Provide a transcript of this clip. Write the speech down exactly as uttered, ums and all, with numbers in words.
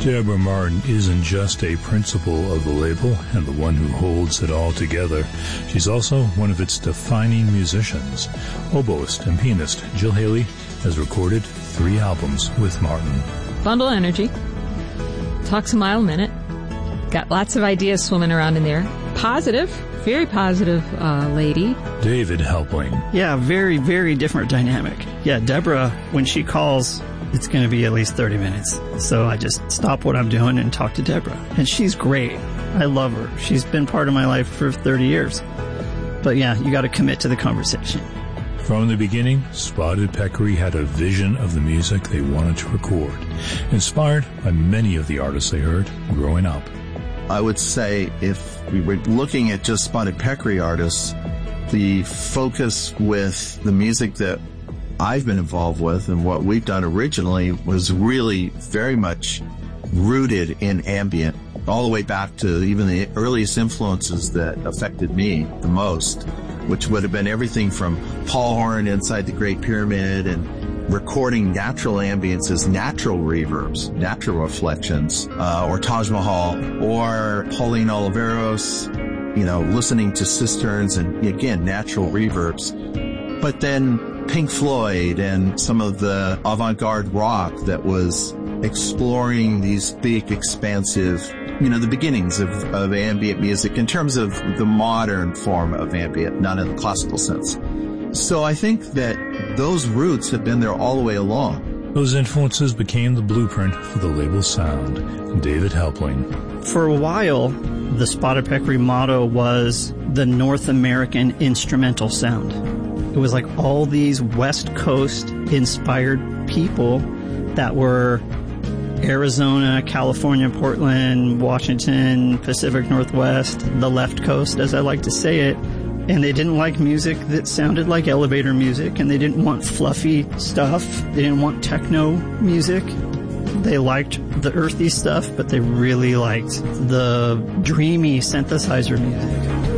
Deborah Martin isn't just a principal of the label and the one who holds it all together. She's also one of its defining musicians. Oboist and pianist Jill Haley has recorded three albums with Martin. Bundle Energy, Talks a Mile a Minute, got lots of ideas swimming around in there. Positive, very positive uh, lady. David Helpling. Yeah, very, very different dynamic. Yeah, Deborah, when she calls, it's going to be at least thirty minutes. So I just stop what I'm doing and talk to Deborah. And she's great. I love her. She's been part of my life for thirty years. But yeah, you got to commit to the conversation. From the beginning, Spotted Peccary had a vision of the music they wanted to record, inspired by many of the artists they heard growing up. I would say if we were looking at just Spotted Peccary artists, the focus with the music that I've been involved with and what we've done originally was really very much rooted in ambient, all the way back to even the earliest influences that affected me the most, which would have been everything from Paul Horan Inside the Great Pyramid and recording natural ambiences, natural reverbs, natural reflections, uh, or Taj Mahal, or Pauline Oliveros, you know, listening to cisterns and, again, natural reverbs. But then Pink Floyd and some of the avant-garde rock that was exploring these big, expansive, you know, the beginnings of, of ambient music in terms of the modern form of ambient, not in the classical sense. So I think that those roots have been there all the way along. Those influences became the blueprint for the label's sound. David Helpling. For a while, the Spotted Peccary motto was the North American instrumental sound. It was like all these West Coast inspired people that were Arizona, California, Portland, Washington, Pacific Northwest, the left coast, as I like to say it. And they didn't like music that sounded like elevator music, and they didn't want fluffy stuff. They didn't want techno music. They liked the earthy stuff, but they really liked the dreamy synthesizer music.